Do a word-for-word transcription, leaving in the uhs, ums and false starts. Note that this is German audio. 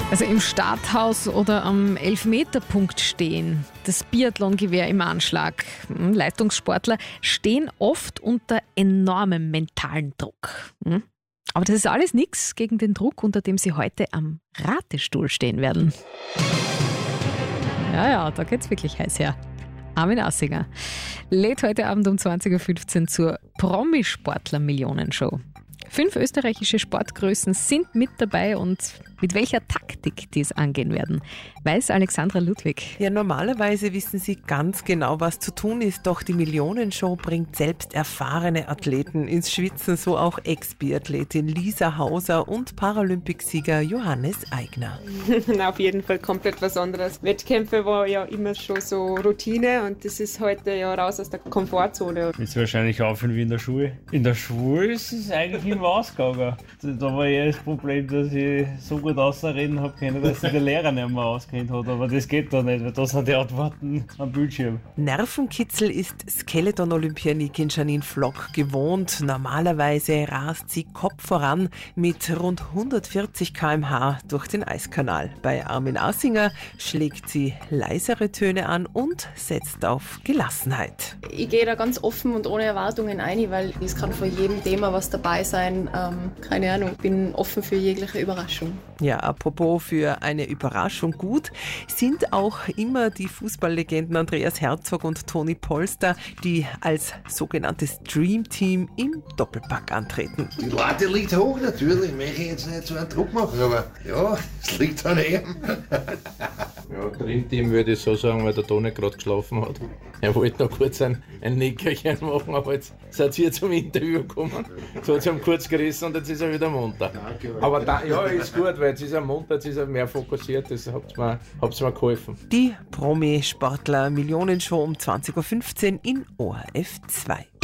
Also im Starthaus oder am Elfmeterpunkt stehen, das Biathlongewehr im Anschlag. Leistungssportler stehen oft unter enormem mentalen Druck. Aber das ist alles nichts gegen den Druck, unter dem sie heute am Ratestuhl stehen werden. Ja, ja, da geht's wirklich heiß her. Armin Assinger lädt heute Abend um zwanzig Uhr fünfzehn zur Promisportler-Millionenshow. Fünf österreichische Sportgrößen sind mit dabei und mit welcher Taktik die es angehen werden, weiß Alexandra Ludwig. Ja, normalerweise wissen sie ganz genau, was zu tun ist, doch die Millionenshow bringt selbst erfahrene Athleten ins Schwitzen, so auch Ex-Biathletin Lisa Hauser und Paralympicsieger Johannes Aigner. Auf jeden Fall komplett was anderes. Wettkämpfe war ja immer schon so Routine und das ist heute ja raus aus der Komfortzone. Jetzt wahrscheinlich aufhören wie in der Schule. In der Schule ist es eigentlich immer ausgegangen. Da war eher das Problem, dass ich so gut ausreden habe können, dass sich der Lehrer nicht mehr auskennt hat. Aber das geht da nicht, weil da sind die Antworten am Bildschirm. Nervenkitzel ist Skeleton-Olympianikin Janine Flock gewohnt. Normalerweise rast sie Kopf voran mit rund hundertvierzig Kilometer pro Stunde durch den Eiskanal. Bei Armin Assinger schlägt sie leisere Töne an und setzt auf Gelassenheit. Ich gehe da ganz offen und ohne Erwartungen ein, weil es kann von jedem Thema was dabei sein. Ähm, keine Ahnung, ich bin offen für jegliche Überraschung. Ja, apropos für eine Überraschung gut, sind auch immer die Fußballlegenden Andreas Herzog und Toni Polster, die als sogenanntes Dream Team im Doppelpack antreten. Die Latte liegt hoch natürlich, ich möchte jetzt nicht so einen Druck machen, aber ja, es liegt an ihm. Ja, Dream Team würde ich so sagen, weil der Toni gerade geschlafen hat. Er wollte noch kurz ein, ein Nickerchen machen, aber jetzt seid ihr zum Interview gekommen. So hat es ihm kurz gerissen und jetzt ist er wieder munter. Aber da, ja, ist gut, weil jetzt ist er munter, jetzt ist er mehr fokussiert, das habt ihr mir, habt's mir geholfen. Die Promi-Sportler-Millionenshow um zwanzig Uhr fünfzehn in O R F zwei.